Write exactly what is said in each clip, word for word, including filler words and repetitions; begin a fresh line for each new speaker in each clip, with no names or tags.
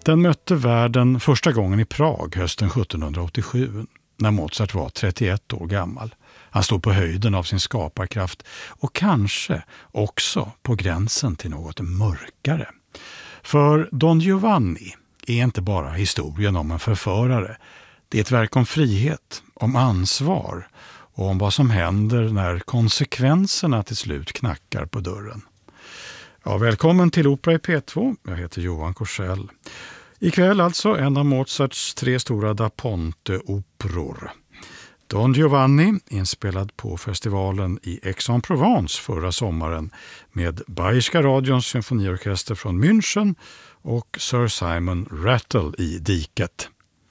Den mötte världen första gången i Prag hösten sjuttonhundraåttiosju när Mozart var trettioett år gammal. Han stod på höjden av sin skaparkraft och kanske också på gränsen till något mörkare. För Don Giovanni är inte bara historien om en förförare. Det är ett verk om frihet, om ansvar och om vad som händer när konsekvenserna till slut knackar på dörren. Ja, välkommen till Opera i P två. Jag heter Johan Korsell. Ikväll alltså en av Mozarts tre stora da Ponte-operor. Don Giovanni, inspelad på festivalen i Aix-en-Provence förra sommaren med Bayerska radions symfoniorkester från München och Sir Simon Rattle i diket.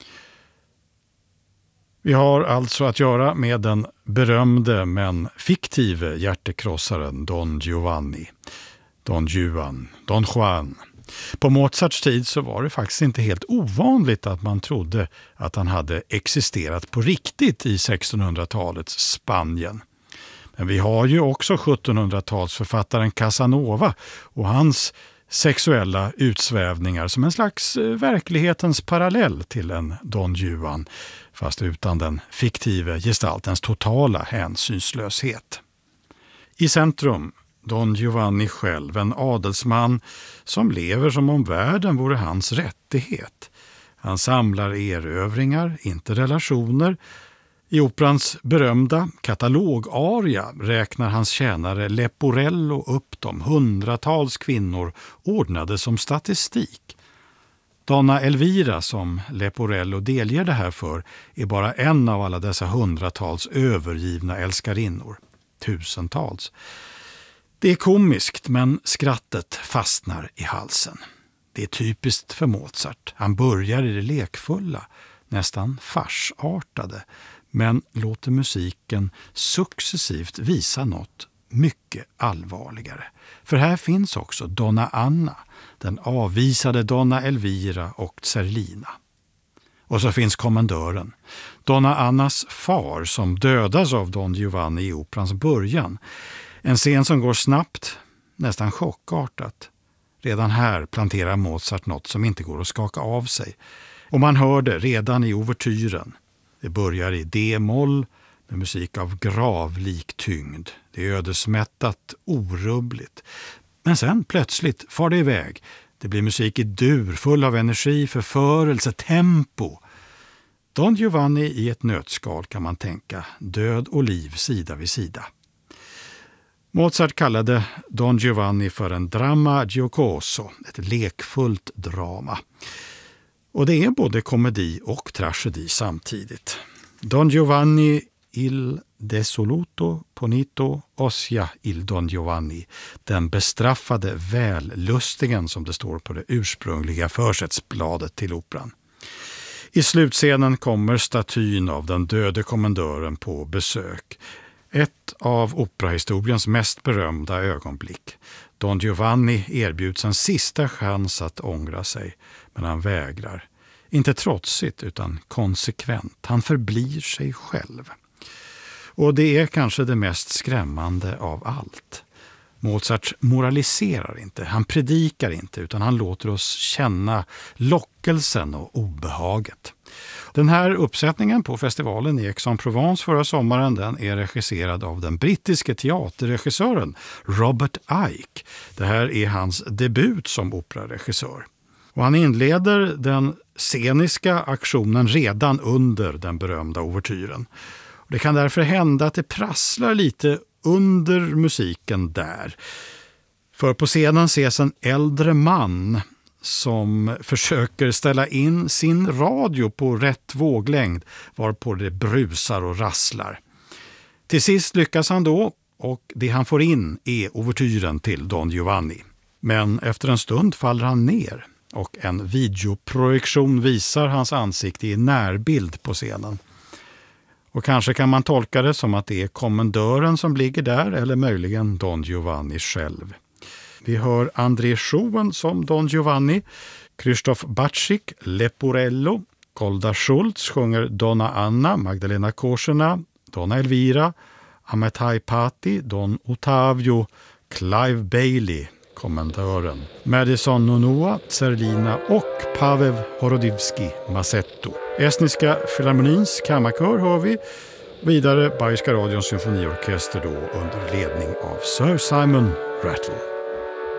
Vi har alltså att göra med den berömde men fiktive hjärtekrossaren Don Giovanni. Don Juan, Don Juan. På Mozarts tid så var det faktiskt inte helt ovanligt att man trodde att han hade existerat på riktigt i sextonhundratalets Spanien. Men vi har ju också sjuttonhundratalsförfattaren Casanova och hans sexuella utsvävningar som en slags verklighetens parallell till en Don Juan, fast utan den fiktive gestaltens totala hänsynslöshet. I centrum Don Giovanni själv, en adelsman som lever som om världen vore hans rättighet. Han samlar erövringar, inte relationer. I operans berömda katalogaria räknar hans tjänare Leporello upp de hundratals kvinnor ordnade som statistik. Donna Elvira, som Leporello delger det här för, är bara en av alla dessa hundratals övergivna älskarinnor. Tusentals. Det är komiskt, men skrattet fastnar i halsen. Det är typiskt för Mozart. Han börjar i det lekfulla, nästan farsartade, men låter musiken successivt visa något mycket allvarligare. För här finns också Donna Anna, den avvisade Donna Elvira och Zerlina. Och så finns kommendören, Donna Annas far som dödas av Don Giovanni i operans början. En scen som går snabbt, nästan chockartat. Redan här planterar Mozart något som inte går att skaka av sig. Och man hör det redan i ouvertyren. Det börjar i D-moll med musik av gravlik tyngd. Det är ödesmättat, orubbligt. Men sen plötsligt far det iväg. Det blir musik i dur, full av energi, förförelse, tempo. Don Giovanni i ett nötskal kan man tänka. Död och liv sida vid sida. Mozart kallade Don Giovanni för en dramma giocoso, ett lekfullt drama. Och det är både komedi och tragedi samtidigt. Don Giovanni il desoluto ponito ossia il Don Giovanni, den bestraffade vällustingen som det står på det ursprungliga försättsbladet till operan. I slutscenen kommer statyn av den döde kommendören på besök. Ett av operahistoriens mest berömda ögonblick. Don Giovanni erbjuds en sista chans att ångra sig, men han vägrar. Inte trotsigt utan konsekvent. Han förblir sig själv. Och det är kanske det mest skrämmande av allt. Mozart moraliserar inte, han predikar inte, utan han låter oss känna lockelsen och obehaget. Den här uppsättningen på festivalen i Aix-en-Provence förra sommaren, den är regisserad av den brittiske teaterregissören Robert Icke. Det här är hans debut som operaregissör. Och han inleder den sceniska aktionen redan under den berömda ouvertyren. Det kan därför hända att det prasslar lite under musiken där. För på scenen ses en äldre man som försöker ställa in sin radio på rätt våglängd varpå det brusar och rasslar. Till sist lyckas han då och det han får in är ouvertyren till Don Giovanni. Men efter en stund faller han ner och en videoprojektion visar hans ansikte i närbild på scenen. Och kanske kan man tolka det som att det är kommendören som ligger där eller möjligen Don Giovanni själv. Vi hör André Schumann som Don Giovanni, Krzysztof Batschik, Leporello, Golda Schultz sjunger Donna Anna, Magdalena Korsena, Donna Elvira, Amitai Patti, Don Ottavio, Clive Bailey, kommendören. Madison Nonoa, Zerlina och Paweł Horodivski Masetto. Estniska Filharmonins kammarkör hör vi. Vidare Bayerska radions symfoniorkester då under ledning av Sir Simon Rattle.